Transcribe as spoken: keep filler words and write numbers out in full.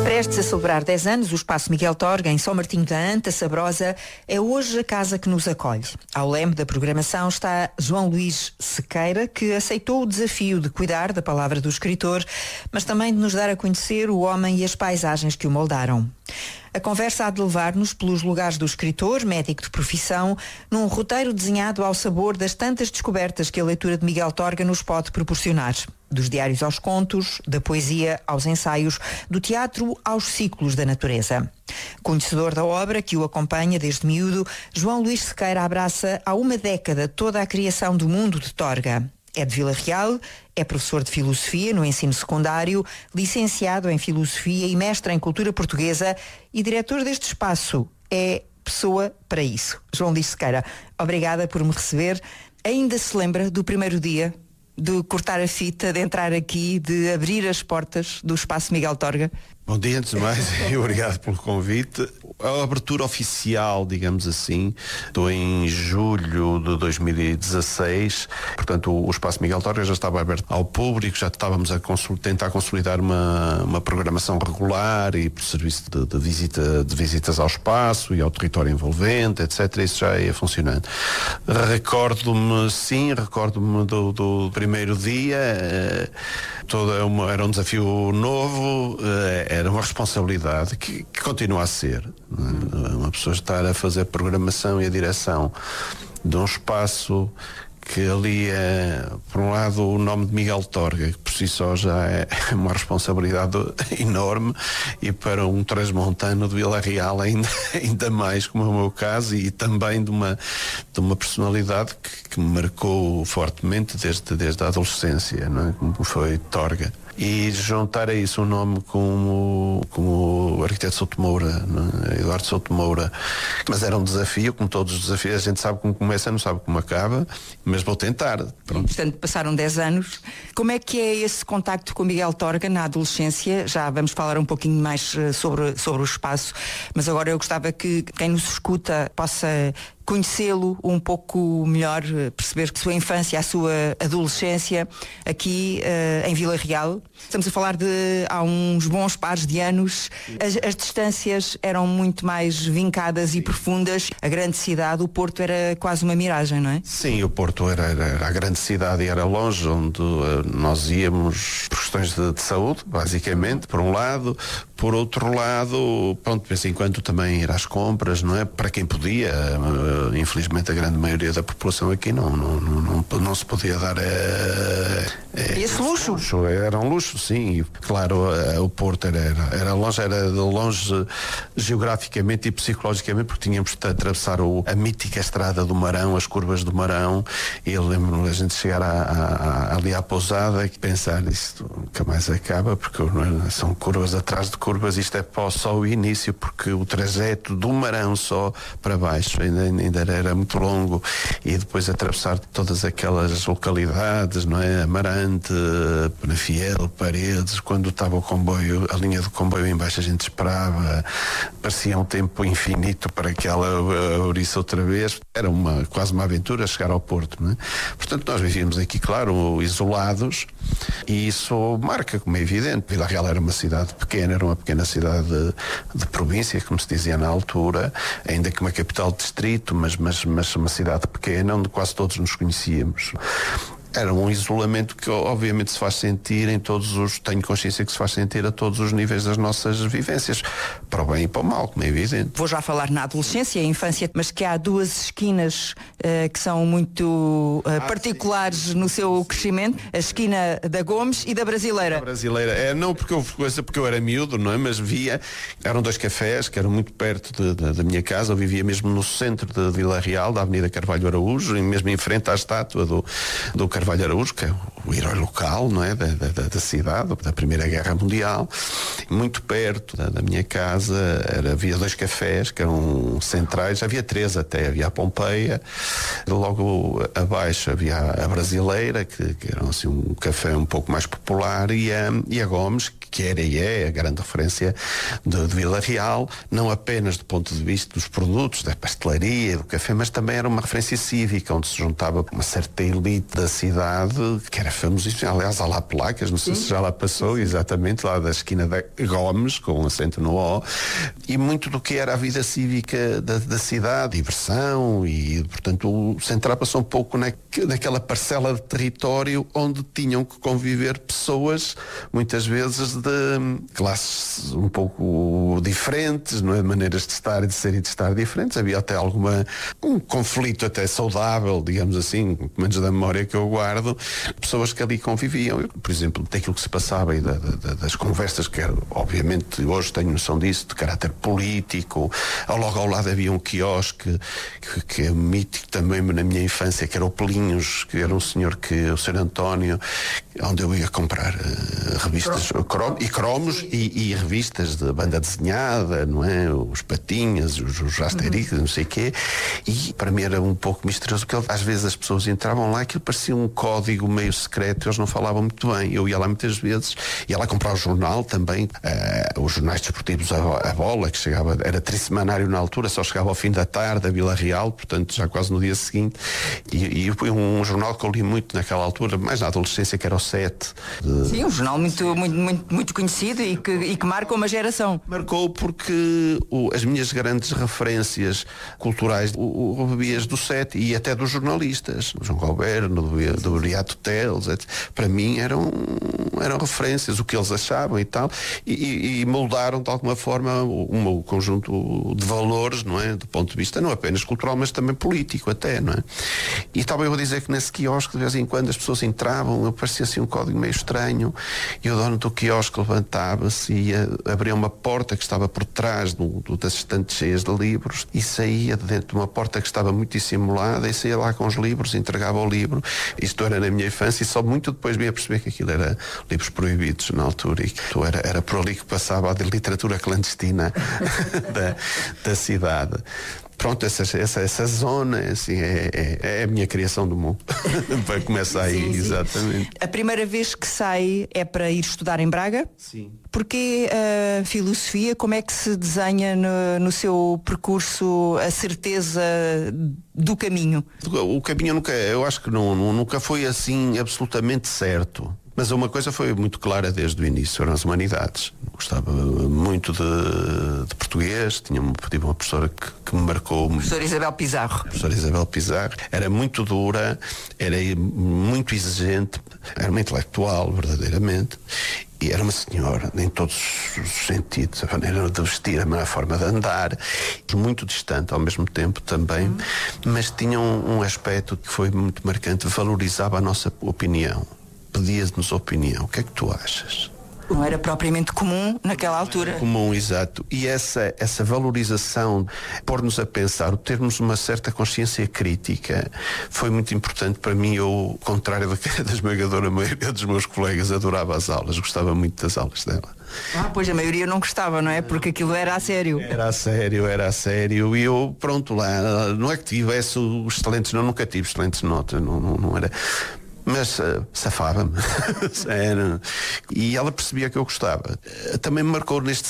Prestes a celebrar dez anos, o Espaço Miguel Torga, em São Martinho da Anta, Sabrosa, é hoje a casa que nos acolhe. Ao leme da programação está João Luís Sequeira, que aceitou o desafio de cuidar da palavra do escritor, mas também de nos dar a conhecer o homem e as paisagens que o moldaram. A conversa há de levar-nos pelos lugares do escritor, médico de profissão, num roteiro desenhado ao sabor das tantas descobertas que a leitura de Miguel Torga nos pode proporcionar. Dos diários aos contos, da poesia aos ensaios, do teatro aos ciclos da natureza. Conhecedor da obra que o acompanha desde miúdo, João Luís Sequeira abraça há uma década toda a criação do mundo de Torga. É de Vila Real, é professor de filosofia no ensino secundário, licenciado em filosofia e mestre em cultura portuguesa e diretor deste espaço. É pessoa para isso. João Luís Sequeira, obrigada por me receber. Ainda se lembra do primeiro dia de cortar a fita, de entrar aqui, de abrir as portas do Espaço Miguel Torga? Bom dia, antes de mais, e obrigado pelo convite. A abertura oficial, digamos assim, estou em julho de dois mil e dezasseis, portanto o Espaço Miguel Torga já estava aberto ao público, já estávamos a consol- tentar consolidar uma, uma programação regular e por serviço de, de, visita, de visitas ao espaço e ao território envolvente, etcétera. Isso já ia funcionando. Recordo-me, sim, recordo-me do, do primeiro dia, eh, toda uma, era um desafio novo, eh, era uma responsabilidade que, que continua a ser. Uma pessoa estar a fazer programação e a direção de um espaço que ali é, por um lado, o nome de Miguel Torga, que por si só já é uma responsabilidade enorme, e para um transmontano de Vila Real ainda, ainda mais, como é o meu caso, e também de uma, de uma personalidade que, que me marcou fortemente desde, desde a adolescência, não é? Como foi Torga. E juntar a isso um nome como, como o arquiteto Souto Moura, não é? Eduardo Souto Moura. Mas era um desafio, como todos os desafios, a gente sabe como começa, não sabe como acaba, mas vou tentar. Pronto. Portanto, passaram dez anos. Como é que é esse contacto com Miguel Torga na adolescência? Já vamos falar um pouquinho mais sobre, sobre o espaço, mas agora eu gostava que quem nos escuta possa conhecê-lo um pouco melhor, perceber que a sua infância, a sua adolescência aqui uh, em Vila Real. Estamos a falar de há uns bons pares de anos. As, as distâncias eram muito mais vincadas e profundas. A grande cidade, o Porto, era quase uma miragem, não é? Sim, o Porto era, era, era a grande cidade e era longe, onde uh, nós íamos por questões de, de saúde, basicamente, por um lado. Por outro lado, pronto, de vez em quando também ir às compras, não é? Para quem podia. Uh, infelizmente a grande maioria da população aqui não, não, não, não, não se podia dar uh, uh, esse luxo. luxo. Era um luxo, sim. E, claro, uh, o Porto era, era, era longe, era de longe uh, geograficamente e psicologicamente, porque tínhamos de atravessar o, a mítica estrada do Marão, as curvas do Marão, e eu lembro-me a gente chegar à, à, ali à pousada e pensar, isto nunca mais acaba, porque são curvas atrás de curvas, isto é só o início, porque o trajeto do Marão só para baixo ainda, ainda era muito longo, e depois atravessar todas aquelas localidades, não é? Amarante, Penafiel, Paredes, quando estava o comboio, a linha do comboio em baixo, a gente esperava, parecia um tempo infinito para que ela abrisse outra vez. Era uma, quase uma aventura chegar ao Porto, não é? Portanto, nós vivíamos aqui, claro, isolados, e isso marca, como é evidente. Vila Real era uma cidade pequena, era uma pequena cidade de, de província, como se dizia na altura, ainda que uma capital de distrito, mas, mas, mas uma cidade pequena, onde quase todos nos conhecíamos. Era um isolamento que obviamente se faz sentir em todos os, tenho consciência que se faz sentir a todos os níveis das nossas vivências, para o bem e para o mal, como é evidente. Vou já falar na adolescência e infância, mas que há duas esquinas uh, que são muito uh, ah, particulares sim, sim, sim, no seu sim, crescimento, a esquina da Gomes e da Brasileira. A Brasileira, é, não porque eu, porque eu era miúdo, não é? Mas via, eram dois cafés que eram muito perto de, de, da minha casa, eu vivia mesmo no centro de Vila Real, da Avenida Carvalho Araújo, e mesmo em frente à estátua do, do Carvalho Araújo, que é o herói local, não é? Da, da, da cidade, da Primeira Guerra Mundial. Muito perto da, da minha casa era, havia dois cafés que eram centrais, havia três até, havia a Pompeia, logo abaixo havia a Brasileira, que, que era assim, um café um pouco mais popular, e a, e a Gomes, que era e é a grande referência de, de Vila Real, não apenas do ponto de vista dos produtos, da pastelaria, do café, mas também era uma referência cívica, onde se juntava uma certa elite da cidade, que era famosíssimo. Aliás, há lá placas, não sei Sim. se já lá passou, exatamente, lá da esquina da Gomes, com um acento no O, e muito do que era a vida cívica da, da cidade, diversão, e portanto o Central passou um pouco na, naquela parcela de território onde tinham que conviver pessoas, muitas vezes de classes um pouco diferentes, não é? De maneiras de estar e de ser e de estar diferentes. Havia até alguma, um conflito até saudável, digamos assim, pelo menos da memória que eu guardo, pessoas que ali conviviam. Eu, por exemplo, daquilo que se passava e da, da, das conversas que, obviamente, hoje tenho noção disso, de caráter político. Logo ao lado havia um quiosque que, que é mítico também na minha infância, que era o Pelinhos, que era um senhor que, o senhor António, onde eu ia comprar uh, revistas crom, e cromos e, e revistas de banda desenhada, não é? Os Patinhas, os, os Asterix, uhum. não sei o quê. E para mim era um pouco misterioso, porque às vezes as pessoas entravam lá e aquilo parecia um código meio secreto, eles não falavam muito bem. Eu ia lá muitas vezes, ia lá comprar o jornal também, uh, os jornais desportivos, a, a Bola, que chegava, era trissemanário na altura, só chegava ao fim da tarde, a Vila Real, portanto já quase no dia seguinte. E, e um, um jornal que eu li muito naquela altura, mais na adolescência, que era o Sete. De... Sim, um jornal muito, muito, muito, muito conhecido e que, e que marca uma geração. Marcou porque o, as minhas grandes referências culturais, o, o bebias do Sete e até dos jornalistas, do João Galberno, do, do Beato Teles, etcétera. Para mim eram, eram referências, o que eles achavam e tal, e, e moldaram de alguma forma um, um conjunto de valores, não é? Do ponto de vista não apenas cultural, mas também político até, não é? E estava eu a dizer que nesse quiosque, de vez em quando, as pessoas entravam, parecia assim um código meio estranho, e o dono do quiosque levantava-se e ia, abria uma porta que estava por trás do, do, das estantes cheias de livros, e saía de dentro de uma porta que estava muito dissimulada, e saía lá com os livros, entregava o livro. Isto era na minha infância, e só muito depois vim a perceber que aquilo era livros proibidos na altura, e que era, era por ali que passava a literatura clandestina da, da cidade. Pronto, essa, essa, essa zona assim, é, é, é a minha criação do mundo. Vai começar aí, sim, sim. Exatamente. A primeira vez que sai é para ir estudar em Braga? Sim. Porque a filosofia, como é que se desenha no, no seu percurso a certeza do caminho? O caminho nunca, eu acho que não, nunca foi assim absolutamente certo. Mas uma coisa foi muito clara desde o início, eram as humanidades. Gostava muito de, de português, tinha uma, uma professora que, que me marcou. Professora Isabel Pizarro. Professora Isabel Pizarro. Era muito dura, era muito exigente, era uma intelectual, verdadeiramente. E era uma senhora, em todos os sentidos, a maneira de vestir, a forma de andar, muito distante ao mesmo tempo também, hum. mas tinha um, um aspecto que foi muito marcante, valorizava a nossa opinião. Pedia-nos opinião. O que é que tu achas? Não era propriamente comum naquela altura. Comum, exato. E essa, essa valorização, pôr-nos a pensar, termos uma certa consciência crítica, foi muito importante para mim. Eu, ao contrário da, da esmagadora maioria dos meus colegas, adorava as aulas, gostava muito das aulas dela. Ah, pois a maioria não gostava, não é? Porque aquilo era a sério. Era a sério, era a sério. E eu, pronto, lá, não é que tivesse os excelentes, não, nunca tive excelentes notas, não, não, não era... Mas uh, safava-me. E ela percebia que eu gostava. Uh, também me marcou neste